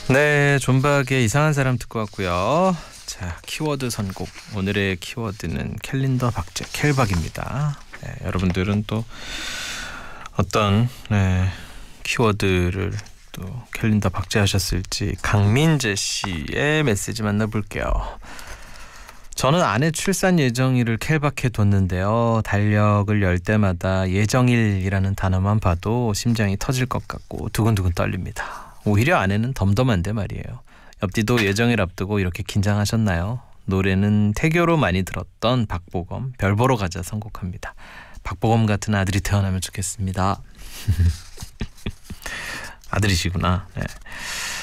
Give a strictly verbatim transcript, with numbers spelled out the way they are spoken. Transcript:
네, 존박의 이상한 사람 듣고 왔고요. 자, 키워드 선곡. 오늘의 키워드는 캘린더 박제, 캘박입니다. 네, 여러분들은 또 어떤 네, 키워드를 또 캘린더 박제하셨을지 강민재 씨의 메시지 만나볼게요. 저는 아내 출산 예정일을 캘박해 뒀는데요. 달력을 열 때마다 예정일이라는 단어만 봐도 심장이 터질 것 같고 두근두근 떨립니다. 오히려 아내는 덤덤한데 말이에요. 옆뒤도 예정일 앞두고 이렇게 긴장하셨나요? 노래는 태교로 많이 들었던 박보검 별 보러 가자 선곡합니다. 박보검 같은 아들이 태어나면 좋겠습니다. 아들이시구나. 네.